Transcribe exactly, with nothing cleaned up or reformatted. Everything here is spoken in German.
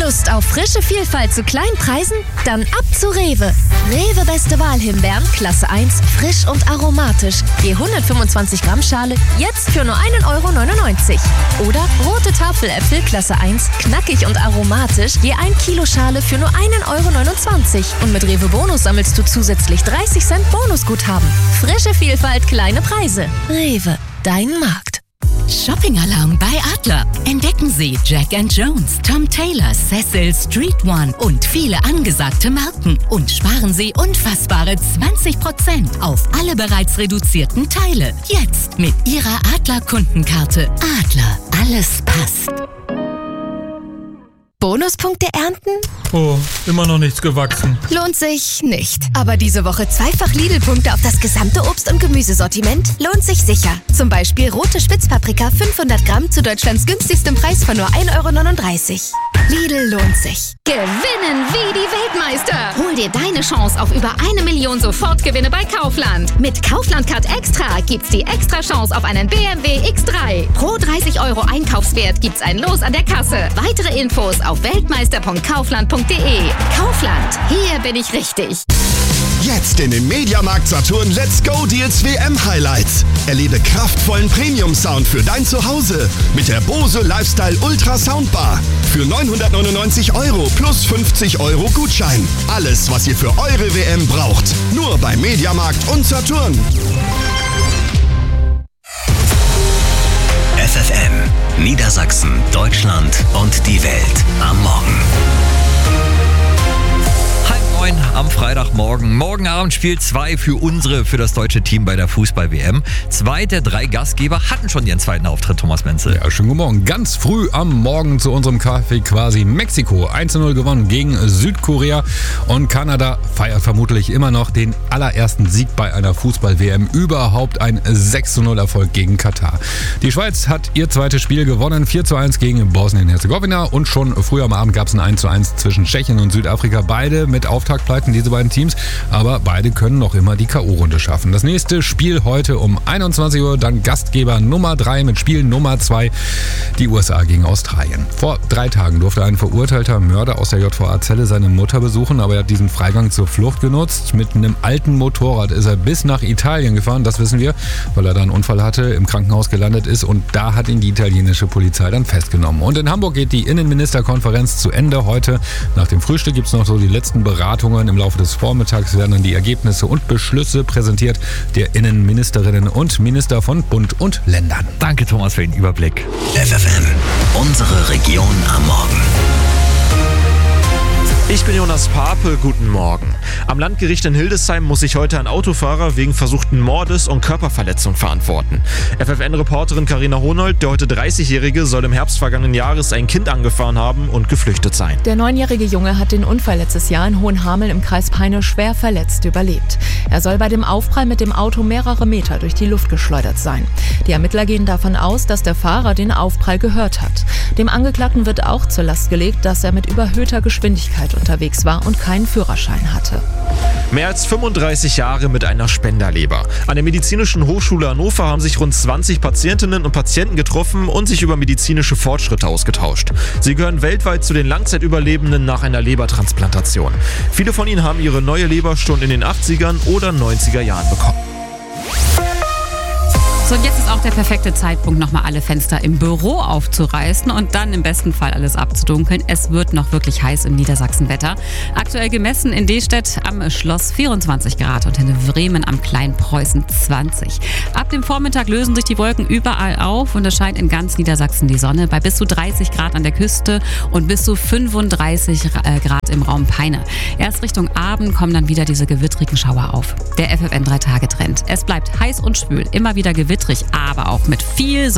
Lust auf frische Vielfalt zu kleinen Preisen? Dann ab zu Rewe. Rewe Beste Wahl Himbeeren, Klasse eins, frisch und aromatisch. Je hundertfünfundzwanzig Gramm Schale, jetzt für nur ein Euro neunundneunzig. Oder rote Tafeläpfel, Klasse eins, knackig und aromatisch, je ein Kilo Schale für nur ein Euro neunundzwanzig. Und mit Rewe Bonus sammelst du zusätzlich dreißig Cent Bonusguthaben. Frische Vielfalt, kleine Preise. Rewe, dein Markt. Shopping-Alarm bei Adler. Entdecken Sie Jack and Jones, Tom Taylor, Cecil, Street One und viele angesagte Marken. Und sparen Sie unfassbare zwanzig Prozent auf alle bereits reduzierten Teile. Jetzt mit Ihrer Adler-Kundenkarte. Adler, alles passt. Bonuspunkte ernten? Oh, immer noch nichts gewachsen. Lohnt sich nicht. Aber diese Woche zweifach Lidl-Punkte auf das gesamte Obst- und Gemüsesortiment lohnt sich sicher. Zum Beispiel rote Spitzpaprika fünfhundert Gramm zu Deutschlands günstigstem Preis von nur ein Euro neununddreißig. Lidl lohnt sich. Gewinnen wie die Weltmeister. Hol dir deine Chance auf über eine Million Sofortgewinne bei Kaufland. Mit Kaufland Card Extra gibt's die extra Chance auf einen B M W X drei. Pro dreißig Euro Einkaufswert gibt's ein Los an der Kasse. Weitere Infos auf weltmeister punkt kaufland punkt de. Kaufland, hier bin ich richtig. Jetzt in den Mediamarkt Saturn Let's Go Deals W M Highlights. Erlebe kraftvollen Premium-Sound für dein Zuhause mit der Bose Lifestyle Ultra Soundbar. Für neunhundertneunundneunzig Euro plus fünfzig Euro Gutschein. Alles, was ihr für eure W M braucht. Nur bei Mediamarkt und Saturn. F F M, Niedersachsen, Deutschland und die Welt am Morgen. Am Freitagmorgen. Morgen Abend Spiel zwei für unsere, für das deutsche Team bei der Fußball-W M. Zwei der drei Gastgeber hatten schon ihren zweiten Auftritt, Thomas Menzel. Ja, schönen guten Morgen. Ganz früh am Morgen zu unserem Kaffee quasi Mexiko. eins zu null gewonnen gegen Südkorea. Und Kanada feiert vermutlich immer noch den allerersten Sieg bei einer Fußball-W M. Überhaupt ein sechs zu null Erfolg gegen Katar. Die Schweiz hat ihr zweites Spiel gewonnen. vier zu eins gegen Bosnien-Herzegowina. Und schon früh am Abend gab es ein eins zu eins zwischen Tschechien und Südafrika. Beide mit Auftaktpleiten, diese beiden Teams. Aber beide können noch immer die K O-Runde schaffen. Das nächste Spiel heute um einundzwanzig Uhr. Dann Gastgeber Nummer drei mit Spiel Nummer zwei. Die U S A gegen Australien. Vor drei Tagen durfte ein verurteilter Mörder aus der J V A-Zelle seine Mutter besuchen. Aber er hat diesen Freigang zur Flucht genutzt. Mit einem alten Motorrad ist er bis nach Italien gefahren. Das wissen wir, weil er da einen Unfall hatte, im Krankenhaus gelandet ist. Und da hat ihn die italienische Polizei dann festgenommen. Und in Hamburg geht die Innenministerkonferenz zu Ende heute. Nach dem Frühstück gibt es noch so die letzten Beratungen. Im Laufe des Vormittags werden dann die Ergebnisse und Beschlüsse präsentiert der Innenministerinnen und Minister von Bund und Ländern. Danke, Thomas, für den Überblick. F F M, unsere Region am Morgen. Ich bin Jonas Pape, guten Morgen. Am Landgericht in Hildesheim muss sich heute ein Autofahrer wegen versuchten Mordes und Körperverletzung verantworten. F F N-Reporterin Carina Honold, der heute dreißigjährige, soll im Herbst vergangenen Jahres ein Kind angefahren haben und geflüchtet sein. Der neunjährige Junge hat den Unfall letztes Jahr in Hohenhameln im Kreis Peine schwer verletzt überlebt. Er soll bei dem Aufprall mit dem Auto mehrere Meter durch die Luft geschleudert sein. Die Ermittler gehen davon aus, dass der Fahrer den Aufprall gehört hat. Dem Angeklagten wird auch zur Last gelegt, dass er mit überhöhter Geschwindigkeit unterwegs war und keinen Führerschein hatte. Mehr als fünfunddreißig Jahre mit einer Spenderleber. An der Medizinischen Hochschule Hannover haben sich rund zwanzig Patientinnen und Patienten getroffen und sich über medizinische Fortschritte ausgetauscht. Sie gehören weltweit zu den Langzeitüberlebenden nach einer Lebertransplantation. Viele von ihnen haben ihre neue Leber schon in den achtzigern oder neunziger Jahren bekommen. So, und jetzt ist auch der perfekte Zeitpunkt, nochmal alle Fenster im Büro aufzureißen und dann im besten Fall alles abzudunkeln. Es wird noch wirklich heiß im Niedersachsenwetter. Aktuell gemessen in Destedt am Schloss vierundzwanzig Grad und in Bremen am Kleinpreußen zwanzig. Ab dem Vormittag lösen sich die Wolken überall auf und es scheint in ganz Niedersachsen die Sonne bei bis zu dreißig Grad an der Küste und bis zu fünfunddreißig Grad im Raum Peine. Erst Richtung Abend kommen dann wieder diese gewittrigen Schauer auf. Der F F N drei Tage Trend. Es bleibt heiß und schwül, immer wieder gewittrig, aber auch mit viel Sonne.